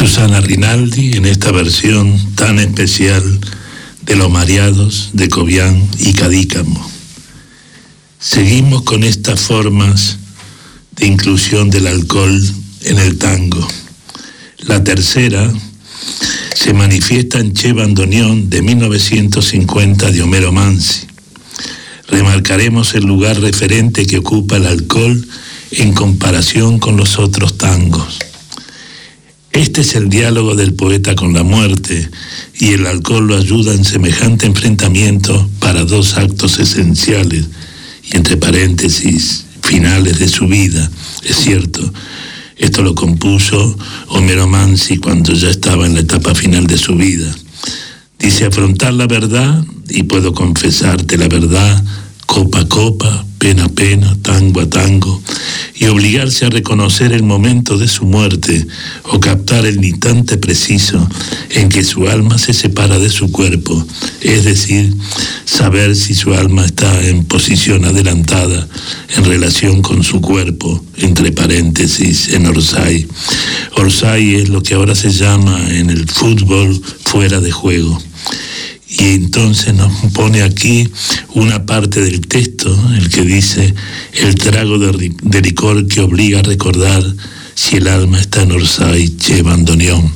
Susana Rinaldi en esta versión tan especial de Los Mareados de Cobián y Cadícamo. Seguimos con estas formas de inclusión del alcohol en el tango. La tercera se manifiesta en Che Bandoneón de 1950 de Homero Mansi. Remarcaremos el lugar referente que ocupa el alcohol en comparación con los otros tangos. Este es el diálogo del poeta con la muerte, y el alcohol lo ayuda en semejante enfrentamiento para dos actos esenciales, y entre paréntesis, finales de su vida. Es cierto, esto lo compuso Homero Mansi cuando ya estaba en la etapa final de su vida. Dice: afrontar la verdad, y puedo confesarte la verdad, copa a copa, pena a pena, tango a tango, y obligarse a reconocer el momento de su muerte o captar el instante preciso en que su alma se separa de su cuerpo, es decir, saber si su alma está en posición adelantada en relación con su cuerpo, entre paréntesis, en Orsay. Orsay es lo que ahora se llama en el fútbol fuera de juego. Y entonces nos pone aquí una parte del texto, el que dice: el trago de licor que obliga a recordar si el alma está en Orsay, Che Bandoneón.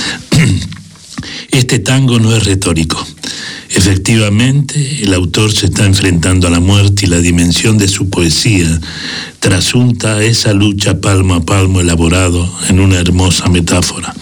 Este tango no es retórico. Efectivamente, el autor se está enfrentando a la muerte, y la dimensión de su poesía trasunta esa lucha palmo a palmo elaborado en una hermosa metáfora.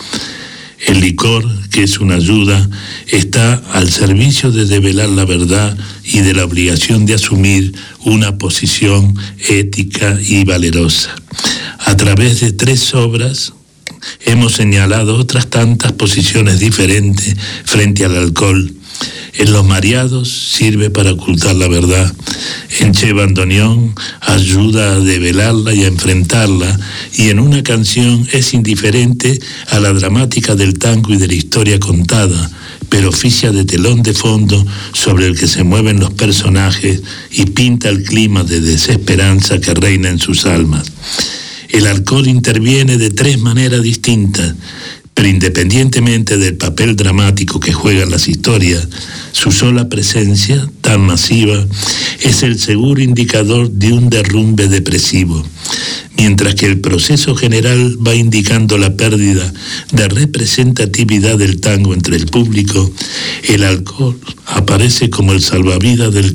El licor, que es una ayuda, está al servicio de develar la verdad y de la obligación de asumir una posición ética y valerosa. A través de 3 obras hemos señalado otras tantas posiciones diferentes frente al alcohol. En Los Mareados sirve para ocultar la verdad. En Che Bandoneón ayuda a develarla y a enfrentarla, y en una canción es indiferente a la dramática del tango y de la historia contada, pero oficia de telón de fondo sobre el que se mueven los personajes y pinta el clima de desesperanza que reina en sus almas. El alcohol interviene de 3 maneras distintas, pero independientemente del papel dramático que juegan las historias, su sola presencia, tan masiva, es el seguro indicador de un derrumbe depresivo, mientras que el proceso general va indicando la pérdida de representatividad del tango entre el público. El alcohol aparece como el salvavidas del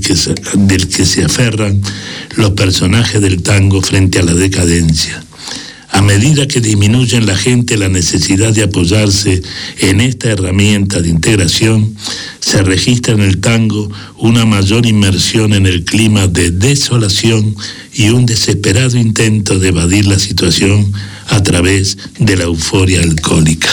que se aferran los personajes del tango frente a la decadencia. A medida que disminuye en la gente la necesidad de apoyarse en esta herramienta de integración, se registra en el tango una mayor inmersión en el clima de desolación y un desesperado intento de evadir la situación a través de la euforia alcohólica.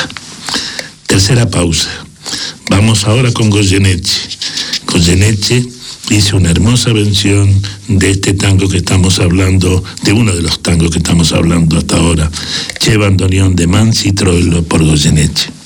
Tercera pausa. Vamos ahora con Goyeneche. Goyeneche hizo una hermosa versión de este tango que estamos hablando, de uno de los tangos que estamos hablando hasta ahora, Che Bandoneón de Mansi y Troilo por Goyeneche.